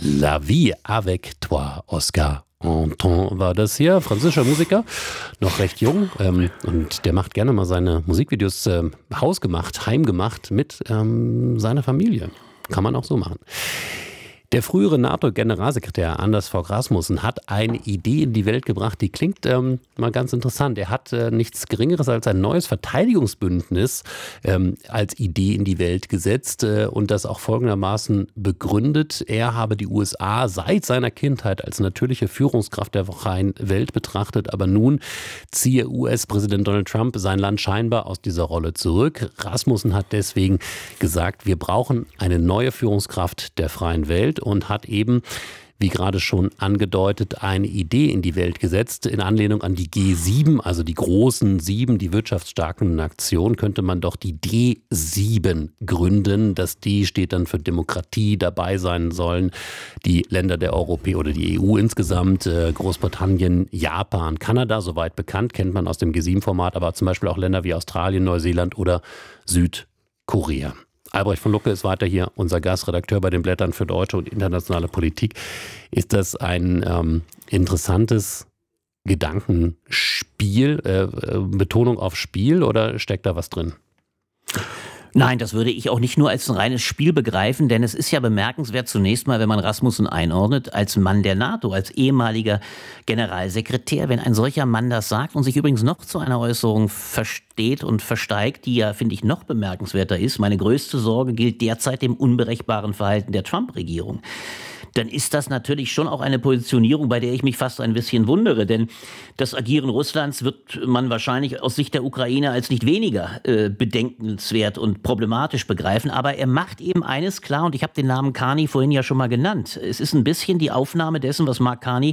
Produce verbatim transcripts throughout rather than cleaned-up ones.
La vie avec toi, Oscar Anton war das hier, französischer Musiker, noch recht jung, ähm, und der macht gerne mal seine Musikvideos äh, hausgemacht, heimgemacht mit ähm, seiner Familie. Kann man auch so machen. Der frühere NATO-Generalsekretär Anders Fogh Rasmussen hat eine Idee in die Welt gebracht, die klingt ähm, mal ganz interessant. Er hat äh, nichts Geringeres als ein neues Verteidigungsbündnis ähm, als Idee in die Welt gesetzt äh, und das auch folgendermaßen begründet. Er habe die U S A seit seiner Kindheit als natürliche Führungskraft der freien Welt betrachtet, aber nun ziehe U S-Präsident Donald Trump sein Land scheinbar aus dieser Rolle zurück. Rasmussen hat deswegen gesagt, wir brauchen eine neue Führungskraft der freien Welt. Und hat eben, wie gerade schon angedeutet, eine Idee in die Welt gesetzt. In Anlehnung an die G sieben, also die großen sieben, die wirtschaftsstarken Nationen, könnte man doch die D sieben gründen. Das D steht dann für Demokratie. Dabei sein sollen die Länder der Europäer oder die E U insgesamt, Großbritannien, Japan, Kanada, soweit bekannt, kennt man aus dem G sieben Format, aber zum Beispiel auch Länder wie Australien, Neuseeland oder Südkorea. Albrecht von Lucke ist weiter hier, unser Gastredakteur bei den Blättern für deutsche und internationale Politik. Ist das ein ähm, interessantes Gedankenspiel, äh, Betonung auf Spiel, oder steckt da was drin? Nein, das würde ich auch nicht nur als ein reines Spiel begreifen, denn es ist ja bemerkenswert zunächst mal, wenn man Rasmussen einordnet, als Mann der NATO, als ehemaliger Generalsekretär, wenn ein solcher Mann das sagt und sich übrigens noch zu einer Äußerung versteht und versteigt, die ja, finde ich, noch bemerkenswerter ist. Meine größte Sorge gilt derzeit dem unberechenbaren Verhalten der Trump-Regierung. Dann ist das natürlich schon auch eine Positionierung, bei der ich mich fast ein bisschen wundere. Denn das Agieren Russlands wird man wahrscheinlich aus Sicht der Ukraine als nicht weniger äh, bedenkenswert und problematisch begreifen. Aber er macht eben eines klar, und ich habe den Namen Carney vorhin ja schon mal genannt. Es ist ein bisschen die Aufnahme dessen, was Mark Carney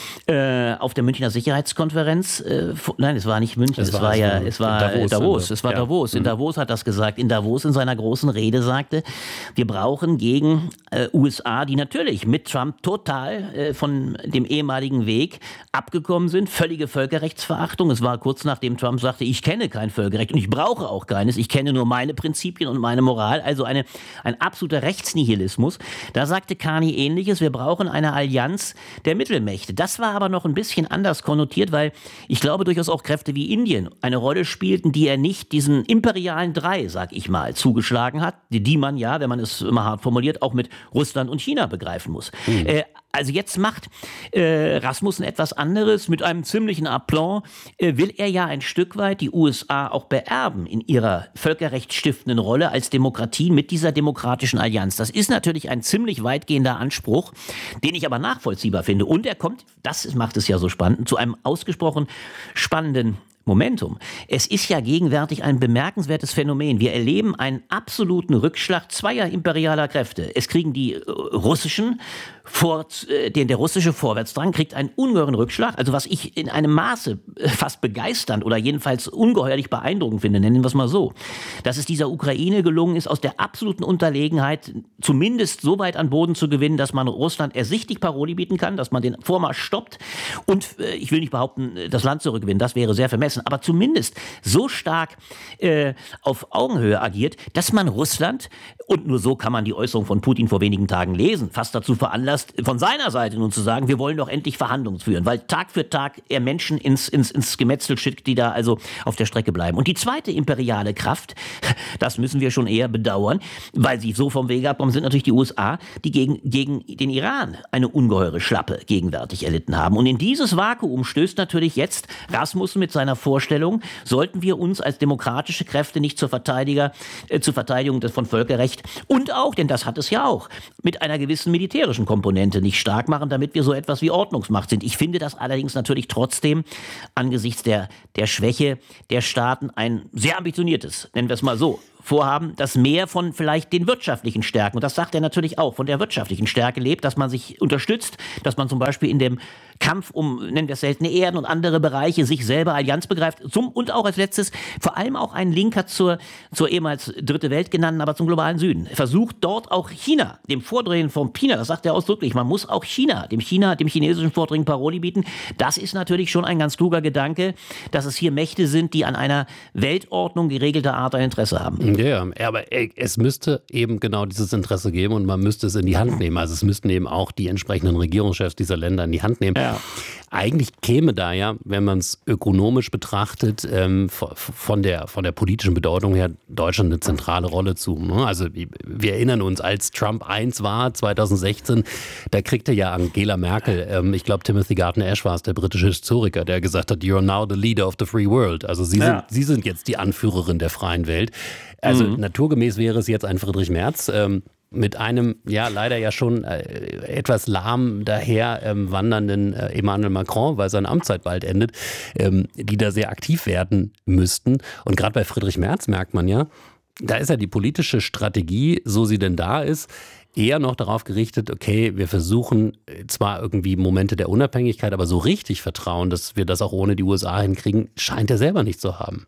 äh, auf der Münchner Sicherheitskonferenz, äh, nein, es war nicht München, es, es war, war ja, es war Davos, Davos es war ja. Davos. In Davos hat das gesagt. In Davos in seiner großen Rede sagte, wir brauchen gegen äh, U S A, die natürlich mit Trump total äh, von dem ehemaligen Weg abgekommen sind. Völlige Völkerrechtsverachtung. Es war kurz nachdem Trump sagte, ich kenne kein Völkerrecht und ich brauche auch keines. Ich kenne nur meine Prinzipien und meine Moral. Also eine, ein absoluter Rechtsnihilismus. Da sagte Carney Ähnliches. Wir brauchen eine Allianz der Mittelmächte. Das war aber noch ein bisschen anders konnotiert, weil ich glaube durchaus auch Kräfte wie Indien eine Rolle spielten, die er nicht diesen imperialen Drei, sag ich mal, zugeschlagen hat, die, die man ja, wenn man es immer hart formuliert, auch mit Russland und China begreifen muss. Mhm. Äh, also jetzt macht äh, Rasmussen etwas anderes. Mit einem ziemlichen Aplomb äh, will er ja ein Stück weit die U S A auch beerben in ihrer völkerrechtsstiftenden Rolle als Demokratie mit dieser demokratischen Allianz. Das ist natürlich ein ziemlich weitgehender Anspruch, den ich aber nachvollziehbar finde. Und er kommt, das macht es ja so spannend, zu einem ausgesprochen spannenden Momentum. Es ist ja gegenwärtig ein bemerkenswertes Phänomen. Wir erleben einen absoluten Rückschlag zweier imperialer Kräfte. Es kriegen die äh, russischen, vor, äh, der, der russische Vorwärtsdrang kriegt einen ungeheuren Rückschlag. Also was ich in einem Maße äh, fast begeisternd oder jedenfalls ungeheuerlich beeindruckend finde, nennen wir es mal so, dass es dieser Ukraine gelungen ist, aus der absoluten Unterlegenheit zumindest so weit an Boden zu gewinnen, dass man Russland ersichtlich Paroli bieten kann, dass man den Vormarsch stoppt und äh, ich will nicht behaupten, das Land zurückgewinnen, das wäre sehr vermessen, aber zumindest so stark äh, auf Augenhöhe agiert, dass man Russland, und nur so kann man die Äußerung von Putin vor wenigen Tagen lesen, fast dazu veranlasst, von seiner Seite nun zu sagen, wir wollen doch endlich Verhandlungen führen, weil Tag für Tag er Menschen ins, ins, ins Gemetzel schickt, die da also auf der Strecke bleiben. Und die zweite imperiale Kraft, das müssen wir schon eher bedauern, weil sie so vom Wege abkommen, sind natürlich die U S A, die gegen, gegen den Iran eine ungeheure Schlappe gegenwärtig erlitten haben. Und in dieses Vakuum stößt natürlich jetzt Rasmussen mit seiner Vorstellung, sollten wir uns als demokratische Kräfte nicht zur Verteidiger, äh, zur Verteidigung des, von Völkerrecht und auch, denn das hat es ja auch, mit einer gewissen militärischen Komponente nicht stark machen, damit wir so etwas wie Ordnungsmacht sind. Ich finde das allerdings natürlich trotzdem angesichts der, der Schwäche der Staaten ein sehr ambitioniertes, nennen wir es mal so, Vorhaben, das mehr von vielleicht den wirtschaftlichen Stärken, und das sagt er natürlich auch, von der wirtschaftlichen Stärke lebt, dass man sich unterstützt, dass man zum Beispiel in dem Kampf um, nennen wir es seltene Erden und andere Bereiche, sich selber Allianz begreift zum, und auch als letztes vor allem auch einen Link hat zur, zur ehemals Dritte Welt genannten, aber zum globalen Süden. Er versucht dort auch China, dem Vordringen von China, das sagt er ausdrücklich, man muss auch China, dem China, dem chinesischen Vordringen Paroli bieten. Das ist natürlich schon ein ganz kluger Gedanke, dass es hier Mächte sind, die an einer Weltordnung geregelter Art ein Interesse haben. Ja, ja, aber es müsste eben genau dieses Interesse geben und man müsste es in die Hand nehmen. Also es müssten eben auch die entsprechenden Regierungschefs dieser Länder in die Hand nehmen. Ja. Eigentlich käme da ja, wenn man es ökonomisch betrachtet, ähm, von der, von der politischen Bedeutung her Deutschland eine zentrale Rolle zu. Ne? Also wir erinnern uns, als Trump eins war, zwanzig sechzehn, da kriegte ja Angela Merkel, ähm, ich glaube Timothy Garton-Ash war es, der britische Historiker, der gesagt hat, you're now the leader of the free world. Also Sie, ja. sind, Sie sind jetzt die Anführerin der freien Welt. Also mhm. naturgemäß wäre es jetzt ein Friedrich Merz, ähm, mit einem, ja, leider ja schon äh, etwas lahm daher ähm, wandernden äh, Emmanuel Macron, weil seine Amtszeit bald endet, ähm, die da sehr aktiv werden müssten. Und gerade bei Friedrich Merz merkt man ja, da ist ja die politische Strategie, so sie denn da ist, eher noch darauf gerichtet, okay, wir versuchen zwar irgendwie Momente der Unabhängigkeit, aber so richtig Vertrauen, dass wir das auch ohne die U S A hinkriegen, scheint er selber nicht zu haben.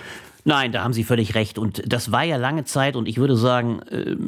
Nein, da haben Sie völlig recht. Und das war ja lange Zeit und ich würde sagen,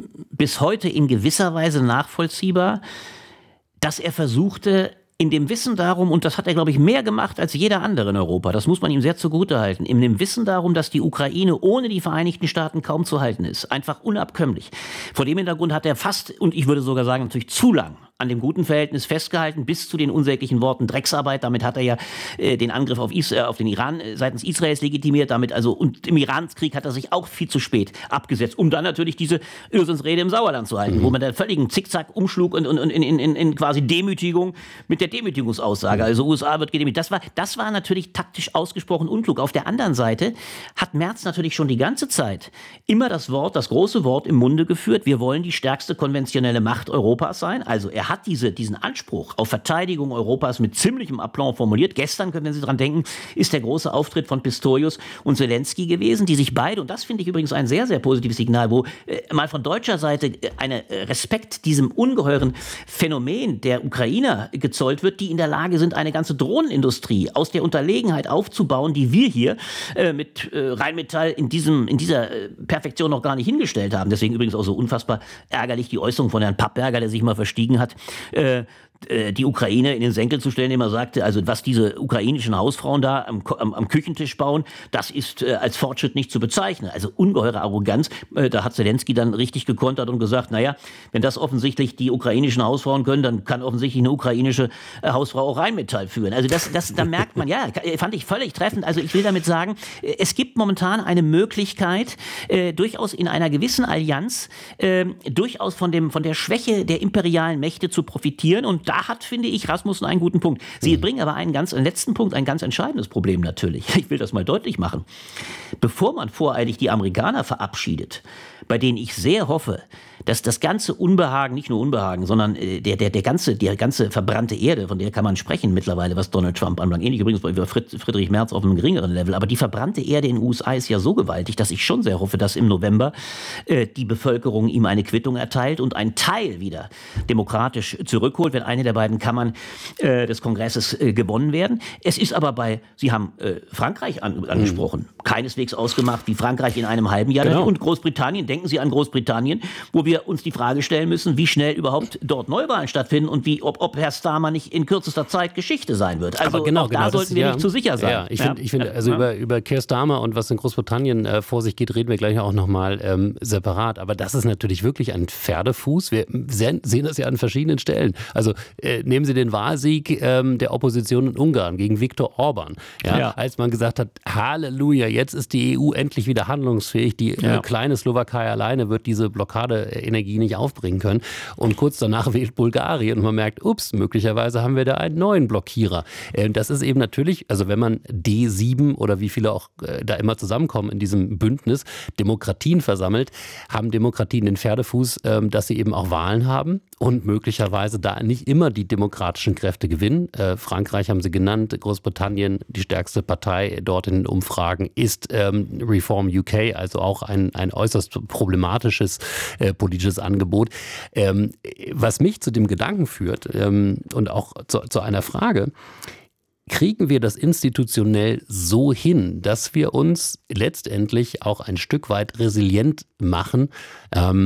bis heute in gewisser Weise nachvollziehbar, dass er versuchte, in dem Wissen darum, und das hat er, glaube ich, mehr gemacht als jeder andere in Europa, das muss man ihm sehr zugutehalten, in dem Wissen darum, dass die Ukraine ohne die Vereinigten Staaten kaum zu halten ist, einfach unabkömmlich. Vor dem Hintergrund hat er fast, und ich würde sogar sagen, natürlich zu lang an dem guten Verhältnis festgehalten, bis zu den unsäglichen Worten Drecksarbeit. Damit hat er ja äh, den Angriff auf, Is- äh, auf den Iran äh, seitens Israels legitimiert. Damit also, und im Iranskrieg hat er sich auch viel zu spät abgesetzt, um dann natürlich diese Irrsinnsrede im Sauerland zu halten, mhm. wo man dann völligen Zickzack umschlug und, und, und in, in, in quasi Demütigung mit der Demütigungsaussage. Also U S A wird gedemütigt. Das war, das war natürlich taktisch ausgesprochen unklug. Auf der anderen Seite hat Merz natürlich schon die ganze Zeit immer das Wort, das große Wort im Munde geführt, wir wollen die stärkste konventionelle Macht Europas sein. Also er hat diese, diesen Anspruch auf Verteidigung Europas mit ziemlichem Aplomb formuliert. Gestern, wenn Sie dran denken, ist der große Auftritt von Pistorius und Zelensky gewesen, die sich beide, und das finde ich übrigens ein sehr, sehr positives Signal, wo äh, mal von deutscher Seite eine äh, Respekt diesem ungeheuren Phänomen der Ukrainer gezollt wird, die in der Lage sind, eine ganze Drohnenindustrie aus der Unterlegenheit aufzubauen, die wir hier äh, mit äh, Rheinmetall in, diesem, in dieser äh, Perfektion noch gar nicht hingestellt haben. Deswegen übrigens auch so unfassbar ärgerlich die Äußerung von Herrn Pappberger, der sich mal verstiegen hat, äh, die Ukraine in den Senkel zu stellen, immer sagte, also was diese ukrainischen Hausfrauen da am, am, am Küchentisch bauen, das ist äh, als Fortschritt nicht zu bezeichnen. Also ungeheure Arroganz. Äh, da hat Zelensky dann richtig gekontert und gesagt, naja, wenn das offensichtlich die ukrainischen Hausfrauen können, dann kann offensichtlich eine ukrainische äh, Hausfrau auch Rheinmetall führen. Also das, das, da merkt man, ja, fand ich völlig treffend. Also ich will damit sagen, äh, es gibt momentan eine Möglichkeit, äh, durchaus in einer gewissen Allianz, äh, durchaus von, dem, von der Schwäche der imperialen Mächte zu profitieren. Und da hat, finde ich, Rasmussen einen guten Punkt. Sie mhm. bringen aber einen ganz, einen letzten Punkt, ein ganz entscheidendes Problem natürlich. Ich will das mal deutlich machen. Bevor man voreilig die Amerikaner verabschiedet, bei denen ich sehr hoffe, dass das ganze Unbehagen, nicht nur Unbehagen, sondern äh, der, der, der ganze, die ganze verbrannte Erde, von der kann man sprechen mittlerweile, was Donald Trump anbelangt. Ähnlich übrigens bei Friedrich Merz auf einem geringeren Level. Aber die verbrannte Erde in den U S A ist ja so gewaltig, dass ich schon sehr hoffe, dass im November äh, die Bevölkerung ihm eine Quittung erteilt und einen Teil wieder demokratisch zurückholt, wenn eine der beiden Kammern äh, des Kongresses äh, gewonnen werden. Es ist aber bei, Sie haben äh, Frankreich an, angesprochen, mhm. keineswegs ausgemacht wie Frankreich in einem halben Jahr. Genau. Und Großbritannien, denken Sie an Großbritannien, wo wir uns die Frage stellen müssen, wie schnell überhaupt dort Neuwahlen stattfinden und wie, ob, ob Herr Starmer nicht in kürzester Zeit Geschichte sein wird. Also aber genau, auch genau, da sollten das, wir ja, nicht zu sicher sein. Ja, ich finde, ja. find, also ja. über, über Keir Starmer und was in Großbritannien äh, vor sich geht, reden wir gleich auch nochmal ähm, separat. Aber das ist natürlich wirklich ein Pferdefuß. Wir sehen, sehen das ja an verschiedenen Stellen. Also äh, nehmen Sie den Wahlsieg ähm, der Opposition in Ungarn gegen Viktor Orban. Ja, ja. Als man gesagt hat, Halleluja, jetzt ist die E U endlich wieder handlungsfähig. Die ja. äh, kleine Slowakei alleine wird diese Blockade-Energie nicht aufbringen können. Und kurz danach wählt Bulgarien und man merkt, ups, möglicherweise haben wir da einen neuen Blockierer. Das ist eben natürlich, also wenn man D sieben oder wie viele auch da immer zusammenkommen in diesem Bündnis, Demokratien versammelt, haben Demokratien den Pferdefuß, dass sie eben auch Wahlen haben und möglicherweise da nicht immer die demokratischen Kräfte gewinnen. Frankreich haben sie genannt, Großbritannien, die stärkste Partei dort in den Umfragen ist Reform U K, also auch ein, ein äußerst problematisches äh, politisches Angebot. Ähm, was mich zu dem Gedanken führt ähm, und auch zu, zu einer Frage: Kriegen wir das institutionell so hin, dass wir uns letztendlich auch ein Stück weit resilient machen, ähm,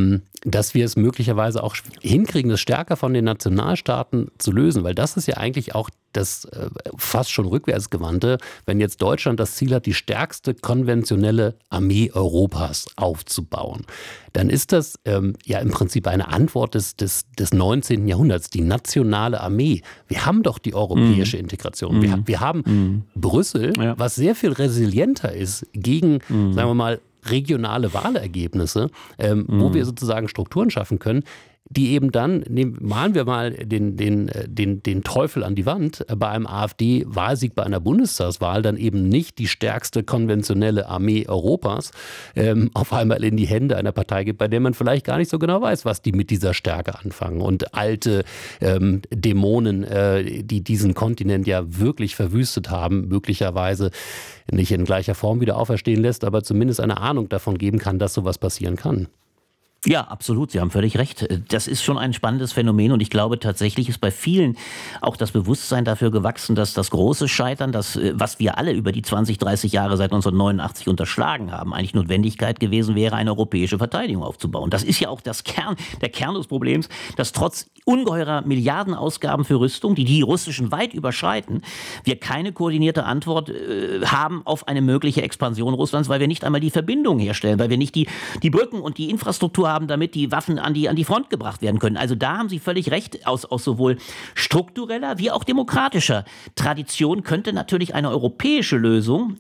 dass wir es möglicherweise auch hinkriegen, das stärker von den Nationalstaaten zu lösen, weil das ist ja eigentlich auch das äh, fast schon rückwärtsgewandte, wenn jetzt Deutschland das Ziel hat, die stärkste konventionelle Armee Europas aufzubauen, dann ist das ähm, ja im Prinzip eine Antwort des, des, des neunzehnten Jahrhunderts, die nationale Armee. Wir haben doch die europäische mm. Integration. Mm. Wir, wir haben mm. Brüssel, ja. was sehr viel resilienter ist gegen, mm. sagen wir mal, regionale Wahlergebnisse, ähm, mm. wo wir sozusagen Strukturen schaffen können, die eben dann, nehmen, malen wir mal den, den, den, den Teufel an die Wand, bei einem AfD-Wahlsieg bei einer Bundestagswahl dann eben nicht die stärkste konventionelle Armee Europas ähm, auf einmal in die Hände einer Partei gibt, bei der man vielleicht gar nicht so genau weiß, was die mit dieser Stärke anfangen. Und alte ähm, Dämonen, äh, die diesen Kontinent ja wirklich verwüstet haben, möglicherweise nicht in gleicher Form wieder auferstehen lässt, aber zumindest eine Ahnung davon geben kann, dass sowas passieren kann. Ja, absolut. Sie haben völlig recht. Das ist schon ein spannendes Phänomen und ich glaube tatsächlich ist bei vielen auch das Bewusstsein dafür gewachsen, dass das große Scheitern, das, was wir alle über die zwanzig, dreißig Jahre seit neunzehnhundertneunundachtzig unterschlagen haben, eigentlich Notwendigkeit gewesen wäre, eine europäische Verteidigung aufzubauen. Das ist ja auch das Kern, der Kern des Problems, dass trotz ungeheurer Milliardenausgaben für Rüstung, die die russischen weit überschreiten, wir keine koordinierte Antwort äh, haben auf eine mögliche Expansion Russlands, weil wir nicht einmal die Verbindung herstellen, weil wir nicht die, die Brücken und die Infrastruktur haben, damit die Waffen an die, an die Front gebracht werden können. Also da haben Sie völlig recht, aus, aus sowohl struktureller wie auch demokratischer Tradition könnte natürlich eine europäische Lösung,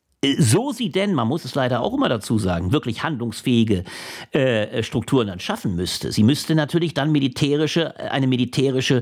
so sie denn, man muss es leider auch immer dazu sagen, wirklich handlungsfähige äh, Strukturen dann schaffen müsste. Sie müsste natürlich dann militärische, eine militärische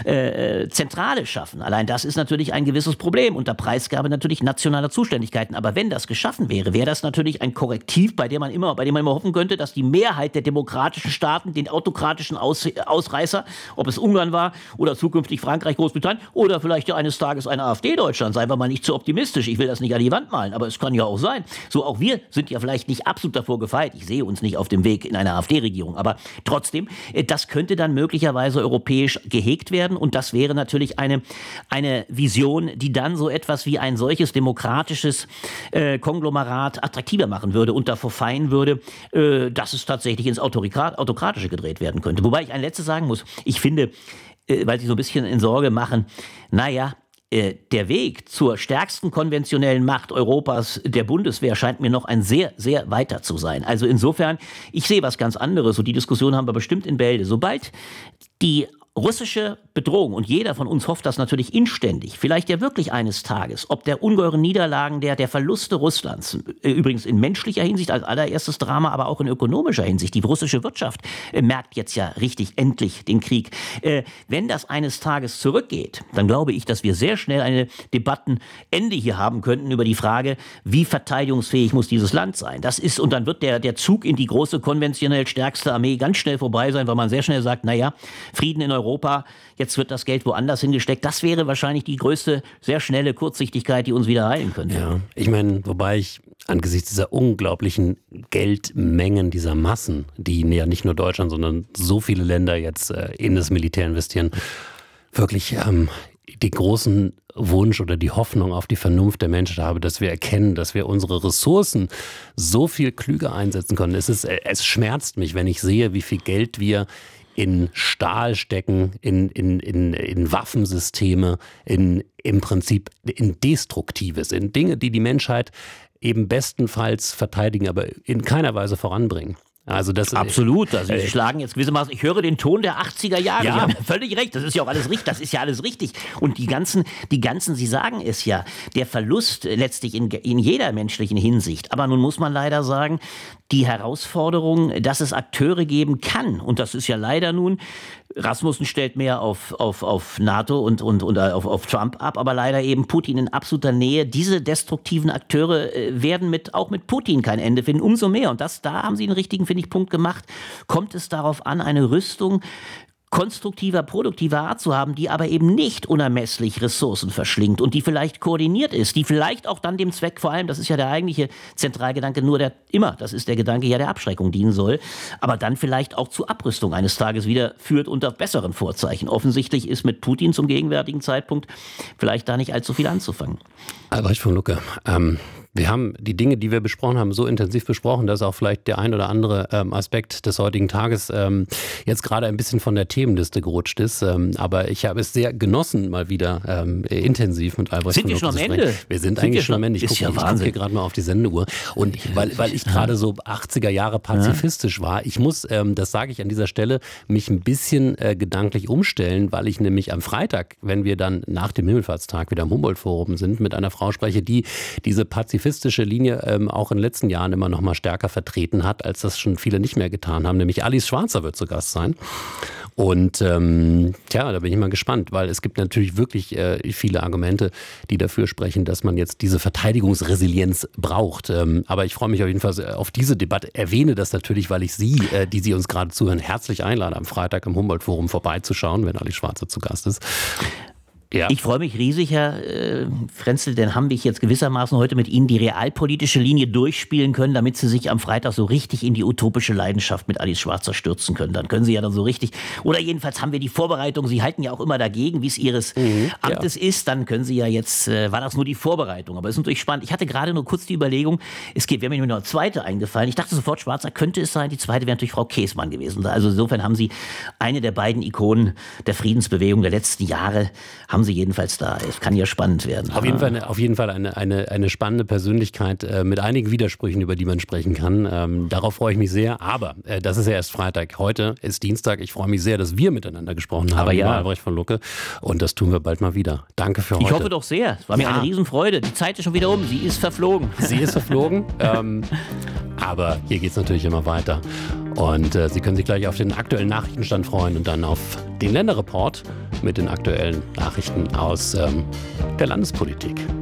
äh, Zentrale schaffen. Allein das ist natürlich ein gewisses Problem unter Preisgabe natürlich nationaler Zuständigkeiten. Aber wenn das geschaffen wäre, wäre das natürlich ein Korrektiv, bei dem man immer, bei dem man immer hoffen könnte, dass die Mehrheit der demokratischen Staaten den autokratischen Aus, Ausreißer, ob es Ungarn war oder zukünftig Frankreich, Großbritannien oder vielleicht ja eines Tages ein AfD-Deutschland, seien wir mal nicht zu optimistisch. Ich will das nicht an die Wand malen, aber es kann ja auch sein. So, auch wir sind ja vielleicht nicht absolut davor gefeit. Ich sehe uns nicht auf dem Weg in eine AfD-Regierung. Aber trotzdem, das könnte dann möglicherweise europäisch gehegt werden. Und das wäre natürlich eine, eine Vision, die dann so etwas wie ein solches demokratisches äh, Konglomerat attraktiver machen würde und davor feien würde, äh, dass es tatsächlich ins Autokrat- Autokratische gedreht werden könnte. Wobei ich ein letztes sagen muss. Ich finde, äh, weil Sie so ein bisschen in Sorge machen, naja, der Weg zur stärksten konventionellen Macht Europas, der Bundeswehr, scheint mir noch ein sehr, sehr weiter zu sein. Also insofern, ich sehe was ganz anderes und die Diskussion haben wir bestimmt in Bälde. Sobald die russische Bedrohung, und jeder von uns hofft das natürlich inständig, vielleicht ja wirklich eines Tages, ob der ungeheuren Niederlagen, der, der Verluste Russlands, äh, übrigens in menschlicher Hinsicht als allererstes Drama, aber auch in ökonomischer Hinsicht, die russische Wirtschaft äh, merkt jetzt ja richtig endlich den Krieg. Äh, wenn das eines Tages zurückgeht, dann glaube ich, dass wir sehr schnell eine Debattenende hier haben könnten über die Frage, wie verteidigungsfähig muss dieses Land sein. Das ist, und dann wird der, der Zug in die große konventionell stärkste Armee ganz schnell vorbei sein, weil man sehr schnell sagt, naja, Frieden in Europa, Europa, jetzt wird das Geld woanders hingesteckt. Das wäre wahrscheinlich die größte, sehr schnelle Kurzsichtigkeit, die uns wieder heilen könnte. Ja, ich meine, wobei ich angesichts dieser unglaublichen Geldmengen, dieser Massen, die ja nicht nur Deutschland, sondern so viele Länder jetzt äh, in das Militär investieren, wirklich ähm, den großen Wunsch oder die Hoffnung auf die Vernunft der Menschen habe, dass wir erkennen, dass wir unsere Ressourcen so viel klüger einsetzen können. Es ist, es schmerzt mich, wenn ich sehe, wie viel Geld wir in Stahl stecken, in, in, in, in Waffensysteme, in, im Prinzip in Destruktives, in Dinge, die die Menschheit eben bestenfalls verteidigen, aber in keiner Weise voranbringen. Also das Absolut, also Sie äh, schlagen jetzt gewissermaßen, ich höre den Ton der achtziger Jahre, ja. Sie haben völlig recht, das ist ja auch alles richtig, das ist ja alles richtig. Und die ganzen, die ganzen, Sie sagen es ja, der Verlust letztlich in, in jeder menschlichen Hinsicht. Aber nun muss man leider sagen, die Herausforderung, dass es Akteure geben kann, und das ist ja leider nun, Rasmussen stellt mehr auf, auf, auf NATO und, und, und auf, auf Trump ab, aber leider eben Putin in absoluter Nähe. Diese destruktiven Akteure werden mit, auch mit Putin kein Ende finden, umso mehr. Und das, da haben Sie einen richtigen, finde ich, Punkt gemacht. Kommt es darauf an, eine Rüstung konstruktiver, produktiver Art zu haben, die aber eben nicht unermesslich Ressourcen verschlingt und die vielleicht koordiniert ist, die vielleicht auch dann dem Zweck, vor allem, das ist ja der eigentliche Zentralgedanke, nur der, immer, das ist der Gedanke ja der Abschreckung dienen soll, aber dann vielleicht auch zur Abrüstung eines Tages wieder führt unter besseren Vorzeichen. Offensichtlich ist mit Putin zum gegenwärtigen Zeitpunkt vielleicht da nicht allzu viel anzufangen. Albrecht von Lucke, ähm, Wir haben die Dinge, die wir besprochen haben, so intensiv besprochen, dass auch vielleicht der ein oder andere ähm, Aspekt des heutigen Tages ähm, jetzt gerade ein bisschen von der Themenliste gerutscht ist. Ähm, aber ich habe es sehr genossen, mal wieder ähm, intensiv mit Albrecht Sind wir schon am Ende? Wir sind, sind eigentlich schon am Ende. Ich gucke ja guck hier gerade mal auf die Sendeuhr. Und weil, weil ich gerade so achtziger Jahre pazifistisch war, ich muss, ähm, das sage ich an dieser Stelle, mich ein bisschen äh, gedanklich umstellen, weil ich nämlich am Freitag, wenn wir dann nach dem Himmelfahrtstag wieder im Humboldt-Forum sind, mit einer Frau spreche, die diese pazifistische Linie ähm, auch in den letzten Jahren immer noch mal stärker vertreten hat, als das schon viele nicht mehr getan haben. Nämlich Alice Schwarzer wird zu Gast sein. Und ähm, tja, da bin ich mal gespannt, weil es gibt natürlich wirklich äh, viele Argumente, die dafür sprechen, dass man jetzt diese Verteidigungsresilienz braucht. Ähm, aber ich freue mich auf jeden Fall auf diese Debatte. Erwähne das natürlich, weil ich Sie, äh, die Sie uns gerade zuhören, herzlich einlade, am Freitag im Humboldt-Forum vorbeizuschauen, wenn Alice Schwarzer zu Gast ist. Ja. Ich freue mich riesig, Herr äh, Frenzel, denn haben wir jetzt gewissermaßen heute mit Ihnen die realpolitische Linie durchspielen können, damit Sie sich am Freitag so richtig in die utopische Leidenschaft mit Alice Schwarzer stürzen können. Dann können Sie ja dann so richtig, oder jedenfalls haben wir die Vorbereitung, Sie halten ja auch immer dagegen, wie es Ihres mhm, Amtes ja. ist, dann können Sie ja jetzt, äh, war das nur die Vorbereitung, aber es ist natürlich spannend. Ich hatte gerade nur kurz die Überlegung, es geht, wäre mir noch eine zweite eingefallen. Ich dachte sofort, Schwarzer könnte es sein, die zweite wäre natürlich Frau Käßmann gewesen. Also insofern haben Sie eine der beiden Ikonen der Friedensbewegung der letzten Jahre, haben Sie jedenfalls da. Es kann ja spannend werden. Auf jeden Fall eine, auf jeden Fall eine, eine, eine spannende Persönlichkeit äh, mit einigen Widersprüchen, über die man sprechen kann. Ähm, darauf freue ich mich sehr. Aber äh, das ist ja erst Freitag. Heute ist Dienstag. Ich freue mich sehr, dass wir miteinander gesprochen haben. Aber ja. Über Albrecht von Lucke. Und das tun wir bald mal wieder. Danke für heute. Ich hoffe doch sehr. Es war mir ja. eine Riesenfreude. Die Zeit ist schon wieder um. Sie ist verflogen. Sie ist verflogen. ähm, aber hier geht es natürlich immer weiter. Und äh, Sie können sich gleich auf den aktuellen Nachrichtenstand freuen und dann auf den Länderreport mit den aktuellen Nachrichten aus ähm, der Landespolitik.